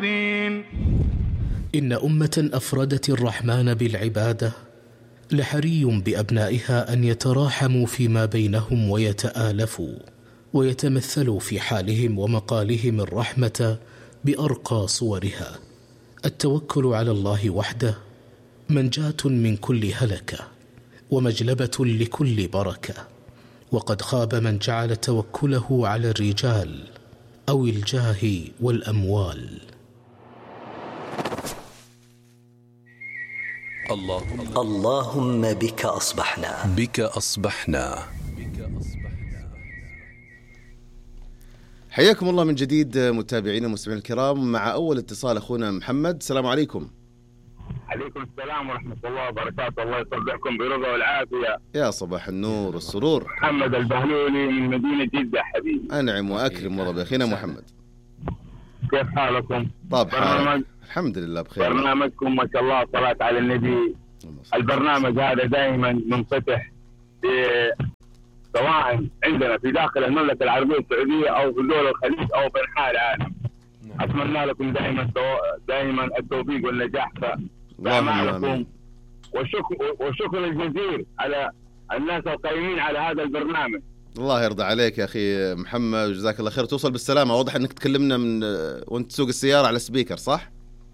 العظيم. إن أمة أفردت الرحمن بالعبادة لحري بأبنائها أن يتراحموا فيما بينهم ويتآلفوا ويتمثلوا في حالهم ومقالهم الرحمة بأرقى صورها. التوكل على الله وحده منجاة من كل هلكة ومجلبة لكل بركة، وقد خاب من جعل توكله على الرجال أو الجاه والأموال. اللهم بك أصبحنا. بك أصبحنا. حياكم الله من جديد متابعينا المستمعين الكرام، مع أول اتصال أخونا محمد. السلام عليكم. عليكم السلام ورحمة الله وبركاته. الله يصبحكم برضا والعافية. يا صباح النور والسرور. محمد البهلولي من مدينة جدة حبيبي. أنعم وأكرم والله بأخينا محمد. كيف حالكم؟ طاب حالك؟ الحمد لله بخير. برنامجكم ما شاء الله صلاة على النبي. البرنامج هذا دائما منفتح سواء عندنا في داخل المملكة العربية السعودية أو في دول الخليج أو في أنحاء العالم. أتمنى لكم دائما التوفيق والنجاح في أعمالكم، والشكر الجزيل على الناس القائمين على هذا البرنامج. الله يرضى عليك يا أخي محمد، وجزاك الله خير. توصل بالسلامة. واضح أنك تكلمنا من وأنت تسوق السيارة على سبيكر، صح؟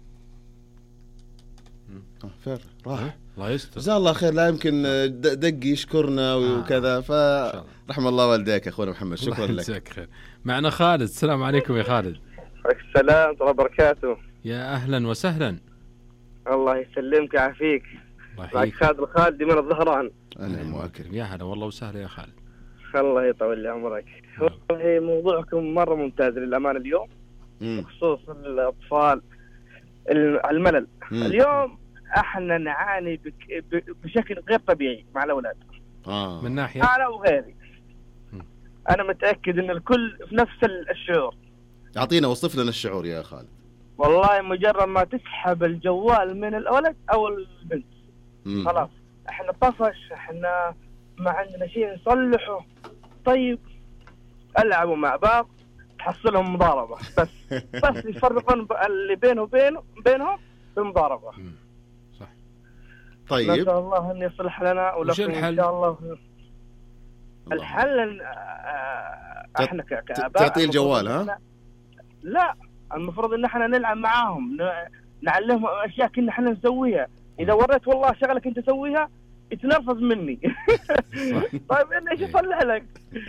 فير راح. الله يستر. جزاه الله خير. لا يمكن دق يشكرنا وكذا، فرحم الله والديك أخونا محمد. شكرا لك. جزاك خير. معنا خالد. السلام عليكم يا خالد. عليكم السلام ورحمة الله وبركاته. يا أهلا وسهلا. الله يسلمك ويعافيك. معك خالد الخالدي من الظهران. أهلا وأكرم. يا هلا والله وسهلا يا خالد. الله يطول لي عمرك. والله موضوعكم مرة ممتاز للأمانة اليوم، بخصوص الأطفال الملل. اليوم احنا نعاني بشكل غير طبيعي مع الأولاد. من ناحية أنا وغيري. أنا متأكد إن الكل في نفس الشعور. أعطينا، وصف لنا الشعور يا خالد. والله مجرد ما تسحب الجوال من الولد أو البنت خلاص احنا طفش، احنا ما عندنا شيء نصلحه. طيب ألعبوا مع بعض تحصلهم مضاربة بس يفرقون اللي بينهم بمضاربة. صح. طيب نسأل الله أن يصلح لنا ولكم إن شاء الله. الحل احنا كآباء تعطي الجوال. ها لا، المفروض ان احنا نلعب معاهم، نعلمهم اشياء كنا احنا نسويها. اذا وريت والله شغلك انت تسويها يتنرفز مني. طيب انا ايش اصلح لك؟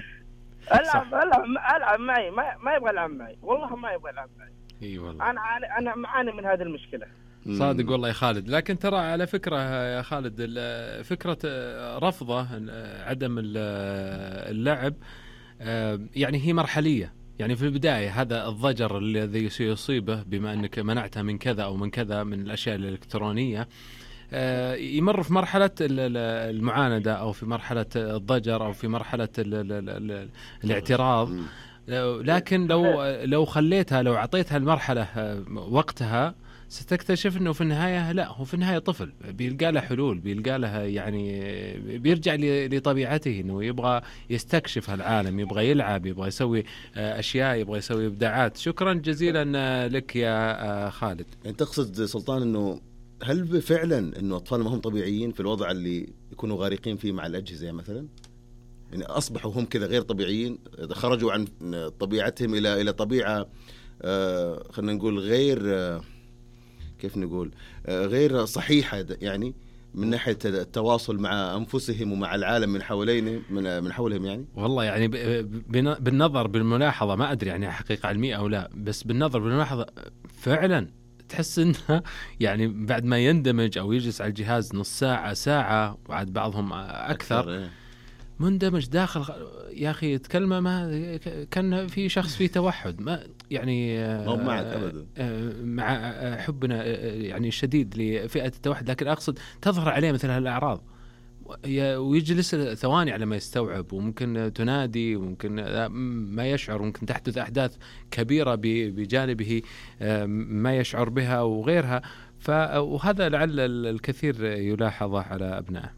العب معي، ما يبغى يلعب معي، والله ما يبغى يلعب معي. اي والله انا معاني من هذه المشكله صادق والله يا خالد. لكن ترى على فكرة يا خالد، فكرة رفضه عدم اللعب يعني هي مرحلية. يعني في البداية هذا الضجر الذي سيصيبه بما أنك منعته من كذا أو من كذا من الأشياء الإلكترونية، يمر في مرحلة المعاندة أو في مرحلة الضجر أو في مرحلة الاعتراض. لكن لو خليتها، لو أعطيتها المرحلة وقتها، ستكتشف أنه في النهاية لا، هو في النهاية طفل بيلقى له حلول، بيلقى له يعني بيرجع لطبيعته أنه يبغى يستكشف العالم، يبغى يلعب، يبغى يسوي أشياء، يبغى يسوي إبداعات. شكرا جزيلا لك يا خالد. يعني تقصد سلطان أنه هل فعلا أنه أطفال ما هم طبيعيين في الوضع اللي يكونوا غارقين فيه مع الأجهزة مثلا؟ يعني أصبحوا هم كذا غير طبيعيين، خرجوا عن طبيعتهم إلى طبيعة خلينا نقول غير كيف نقول غير صحيحة، يعني من ناحية التواصل مع أنفسهم ومع العالم من حولهم. يعني والله يعني بالنظر بالملاحظة، ما أدري يعني حقيقة علمية أو لا، بس بالنظر بالملاحظة فعلا تحس إنه يعني بعد ما يندمج أو يجلس على الجهاز نص ساعة ساعة، وعاد بعضهم أكثر مندمج داخل. يا أخي تكلمه ما كان في شخص فيه توحد، ما يعني معك أبدا مع حبنا يعني الشديد لفئة التوحد، لكن أقصد تظهر عليه مثل هالأعراض ويجلس ثواني على ما يستوعب، وممكن تنادي وممكن ما يشعر، وممكن تحدث أحداث كبيرة بجانبه ما يشعر بها وغيرها. وهذا لعل الكثير يلاحظه على أبنائه.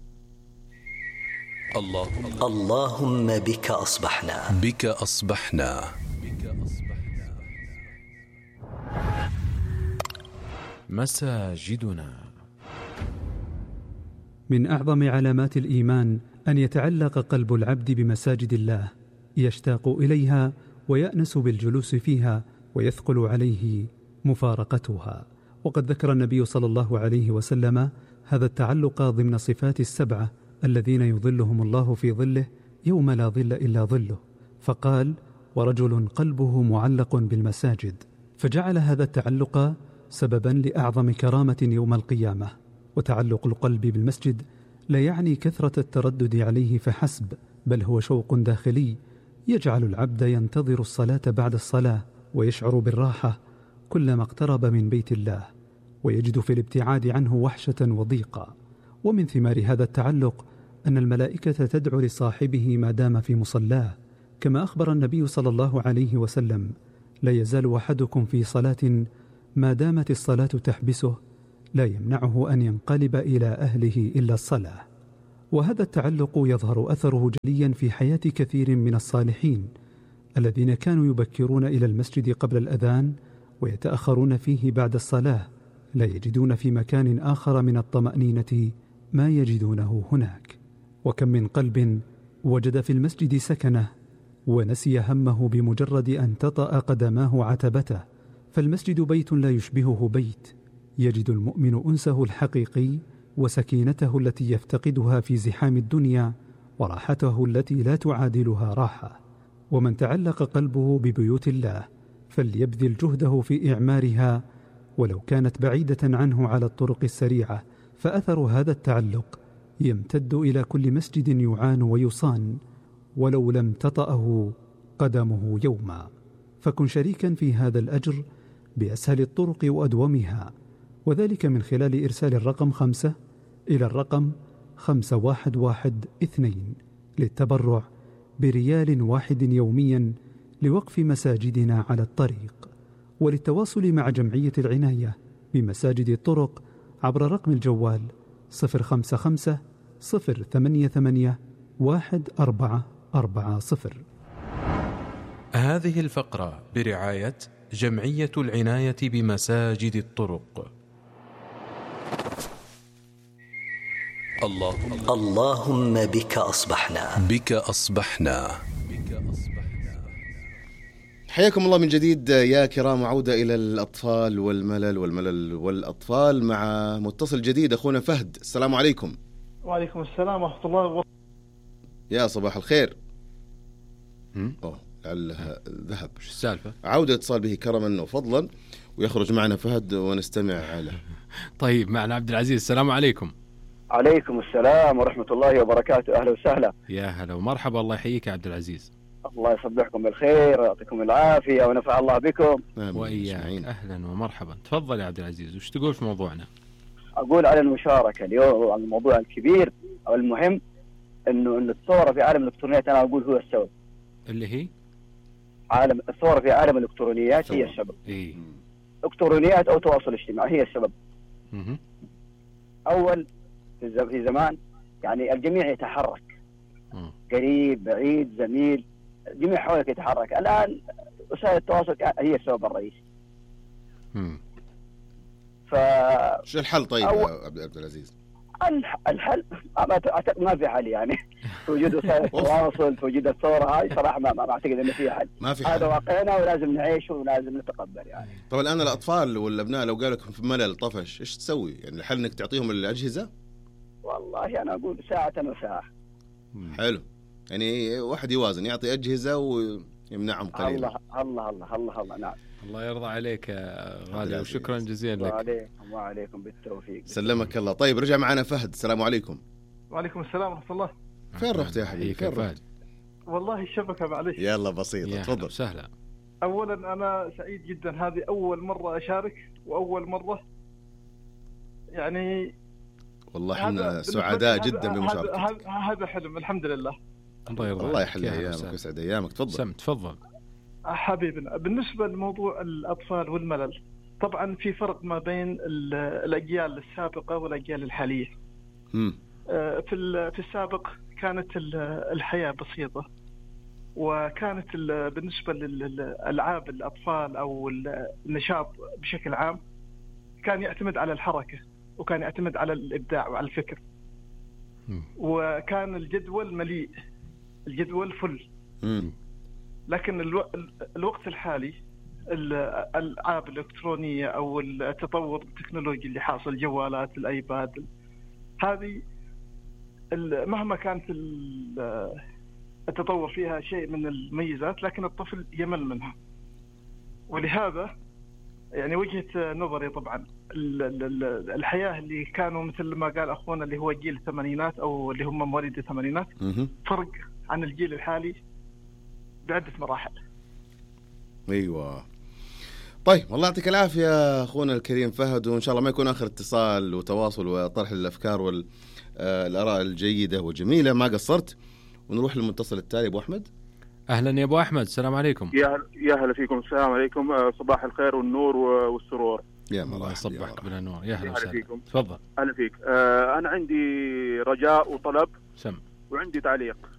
اللهم بك أصبحنا. بك أصبحنا. مساجدنا. من أعظم علامات الإيمان أن يتعلق قلب العبد بمساجد الله، يشتاق إليها ويأنس بالجلوس فيها، ويثقل عليه مفارقتها. وقد ذكر النبي صلى الله عليه وسلم هذا التعلق ضمن صفات السبعة الذين يظلهم الله في ظله يوم لا ظل إلا ظله، فقال: ورجل قلبه معلق بالمساجد، فجعل هذا التعلق سببا لأعظم كرامة يوم القيامة. وتعلق القلب بالمسجد لا يعني كثرة التردد عليه فحسب، بل هو شوق داخلي يجعل العبد ينتظر الصلاة بعد الصلاة، ويشعر بالراحة كلما اقترب من بيت الله، ويجد في الابتعاد عنه وحشة وضيقا. ومن ثمار هذا التعلق أن الملائكة تدعو لصاحبه ما دام في مصلاه، كما أخبر النبي صلى الله عليه وسلم: لا يزال أحدكم في صلاة ما دامت الصلاة تحبسه، لا يمنعه أن ينقلب إلى أهله إلا الصلاة. وهذا التعلق يظهر أثره جليا في حياة كثير من الصالحين الذين كانوا يبكرون إلى المسجد قبل الأذان ويتأخرون فيه بعد الصلاة، لا يجدون في مكان آخر من الطمأنينة ما يجدونه هناك. وكم من قلب وجد في المسجد سكنه ونسي همه بمجرد أن تطأ قدماه عتبته. فالمسجد بيت لا يشبهه بيت، يجد المؤمن أنسه الحقيقي وسكينته التي يفتقدها في زحام الدنيا، وراحته التي لا تعادلها راحة. ومن تعلق قلبه ببيوت الله فليبذل جهده في إعمارها ولو كانت بعيدة عنه على الطرق السريعة، فأثر هذا التعلق يمتد إلى كل مسجد يعان ويصان ولو لم تطأه قدمه يوما. فكن شريكا في هذا الأجر بأسهل الطرق وأدومها، وذلك من خلال إرسال الرقم 5 إلى الرقم 5112 للتبرع بريال واحد يوميا لوقف مساجدنا على الطريق. وللتواصل مع جمعية العناية بمساجد الطرق عبر رقم الجوال 055 088 1440. هذه الفقرة برعاية جمعية العناية بمساجد الطرق. اللهم بك أصبحنا. بك أصبحنا. حياكم الله من جديد يا كرام، عودة إلى الأطفال والملل والأطفال مع متصل جديد أخونا فهد. السلام عليكم. وعليكم السلام ورحمة الله وبركاته. يا صباح الخير. لعلها ذهب. شو السالفة؟ عودة اتصال به كرما وفضلا، ويخرج معنا فهد ونستمع عليه. طيب معنا عبد العزيز. السلام عليكم. عليكم السلام ورحمة الله وبركاته. أهلا وسهلا. يا هلا ومرحبا. الله يحييك يا عبد العزيز. الله يصبحكم بالخير ويعطيكم العافية ونفع الله بكم. وإياك. أهلا ومرحبا. تفضل يا عبد العزيز، وش تقول في موضوعنا؟ أقول على المشاركة اليوم عن الموضوع الكبير أو المهم، إنه الثورة في عالم الإلكترونيات أنا أقول هو السبب. اللي هي عالم الثورة في عالم الإلكترونيات هي السبب. إلكترونيات أو تواصل اجتماعي هي السبب. أول في زمان يعني الجميع يتحرك، قريب بعيد زميل الجميع حولك يتحرك. الآن وسائل التواصل هي السبب الرئيسي. شو الحل طيب يا عبد العزيز؟ الحل أعتقد ما في حل يعني. في وجود وسائل التواصل، في وجود الثورة هاي صراحة ما أعتقد إن في حل. هذا واقعنا ولازم نعيشه ولازم نتقبل يعني. طب الآن الأطفال والأبناء لو قالوا لكم في ملل طفش إيش تسوي؟ يعني الحل إنك تعطيهم الأجهزة؟ والله أنا أقول ساعة وساعة. حلو، يعني واحد يوازن، يعطي أجهزة ويمنعهم قليلا. الله الله الله الله. نعم. الله يرضى عليك يا غالي وشكرا جزيلا لك. وعليكم بالتوفيق. سلمك الله. طيب رجع معنا فهد. السلام عليكم. وعليكم السلام ورحمة الله. فين رحت يا حبيبي؟ فين رحت؟ والله الشبكة معلش. يلا بسيطة، تفضل. سهلة. أولا أنا سعيد جدا، هذه أول مرة أشارك وأول مرة يعني والله احنا سعداء جدا بمشاركتك. هذا حلم الحمد لله. الله يحلي ايامك ويسعد ايامك. تفضل حبيبنا. بالنسبه لموضوع الاطفال والملل، طبعا في فرق ما بين الاجيال السابقه والاجيال الحاليه. في السابق كانت الحياه بسيطه، وكانت بالنسبه للالعاب الاطفال او النشاط بشكل عام كان يعتمد على الحركة، وكان يعتمد على الإبداع وعلى الفكر. وكان الجدول مليء، الجدول فل. لكن الوقت الحالي الألعاب الإلكترونية أو التطور التكنولوجي اللي حاصل، الجوالات، الأيباد، هذه مهما كانت التطور فيها شيء من الميزات، لكن الطفل يمل منها. ولهذا يعني وجهة نظري طبعا الحياة اللي كانوا مثل ما قال أخونا اللي هو جيل الثمانينات أو اللي هم مواليد الثمانينات فرق عن الجيل الحالي بعدة مراحل. أيوة. طيب والله يعطيك العافية أخونا الكريم فهد، وإن شاء الله ما يكون آخر اتصال وتواصل وطرح الأفكار والآراء الجيدة والجميلة، ما قصرت. ونروح للمتصل التالي أبو أحمد. أهلا يا أبو أحمد، السلام عليكم. يا هلا فيكم. السلام عليكم، صباح الخير والنور والسرور. يا الله يصبحك بالنور. يا هلا فيكم. تفضل. أهلا فيك. أنا عندي رجاء وطلب سم، وعندي تعليق.